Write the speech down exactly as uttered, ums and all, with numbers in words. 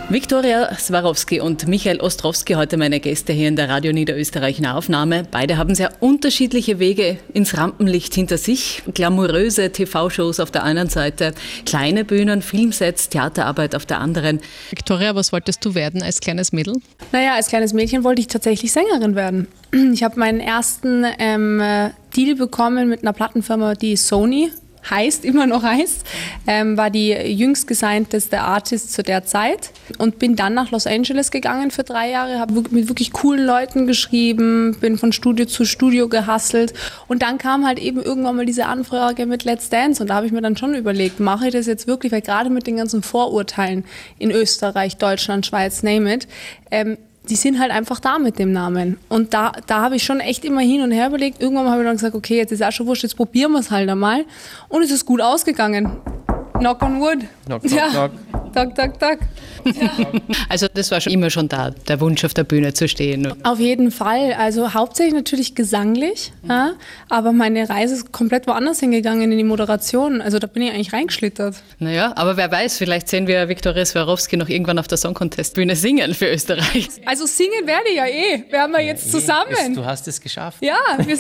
Viktoria Swarovski und Michael Ostrowski, heute meine Gäste hier in der Radio Niederösterreich Nahaufnahme. Beide haben sehr unterschiedliche Wege ins Rampenlicht hinter sich. Glamouröse T V-Shows auf der einen Seite, kleine Bühnen, Filmsets, Theaterarbeit auf der anderen. Viktoria, was wolltest du werden als kleines Mädel? Naja, als kleines Mädchen wollte ich tatsächlich Sängerin werden. Ich habe meinen ersten ähm, Deal bekommen mit einer Plattenfirma, die Sony heißt, immer noch heißt, ähm, war die jüngst gesigneteste Artist zu der Zeit und bin dann nach Los Angeles gegangen für drei Jahre, habe mit wirklich coolen Leuten geschrieben, bin von Studio zu Studio gehustelt und dann kam halt eben irgendwann mal diese Anfrage mit Let's Dance und da habe ich mir dann schon überlegt, mache ich das jetzt wirklich, weil gerade mit den ganzen Vorurteilen in Österreich, Deutschland, Schweiz, name it, ähm, die sind halt einfach da mit dem Namen. Und da, da habe ich schon echt immer hin und her überlegt. Irgendwann habe ich dann gesagt, okay, jetzt ist auch schon wurscht, jetzt probieren wir es halt einmal. Und es ist gut ausgegangen. Knock on wood. Knock, knock, ja. knock. Knock, knock, knock. Ja. Also das war schon immer schon da, der Wunsch auf der Bühne zu stehen. Auf jeden Fall. Also hauptsächlich natürlich gesanglich, ja, aber meine Reise ist komplett woanders hingegangen in die Moderation. Also da bin ich eigentlich reingeschlittert. Naja, aber wer weiß, vielleicht sehen wir Viktoria Swarovski noch irgendwann auf der Song Contest Bühne singen für Österreich. Also singen werde ich ja eh. Werden wir jetzt Ja, eh. zusammen. Es, du hast es geschafft. Ja, wir